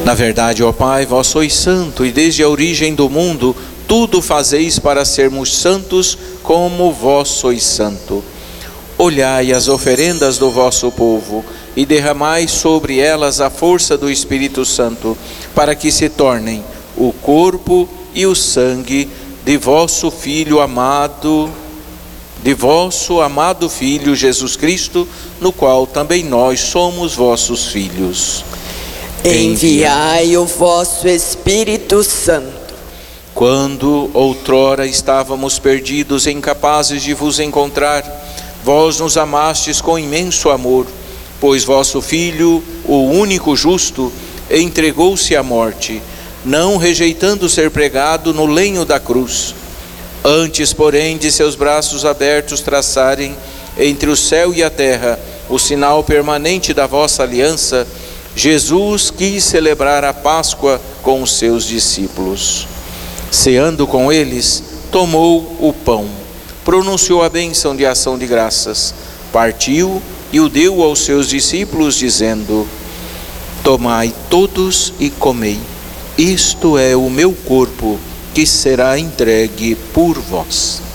Na verdade, ó Pai, vós sois santo, e desde a origem do mundo tudo fazeis para sermos santos, como vós sois santo. Olhai as oferendas do vosso povo, e derramai sobre elas a força do Espírito Santo, para que se tornem o corpo e o sangue de vosso Filho amado, de vosso amado Filho Jesus Cristo, no qual também nós somos vossos filhos. Enviai o vosso Espírito Santo. Quando outrora estávamos perdidos e incapazes de vos encontrar, vós nos amastes com imenso amor, pois vosso Filho, o único justo, entregou-se à morte, não rejeitando ser pregado no lenho da cruz. Antes, porém, de seus braços abertos traçarem entre o céu e a terra o sinal permanente da vossa aliança, Jesus quis celebrar a Páscoa com os seus discípulos. Ceando com eles, tomou o pão, pronunciou a bênção de ação de graças, partiu e o deu aos seus discípulos, dizendo: tomai todos e comei, isto é o meu corpo, que será entregue por vós.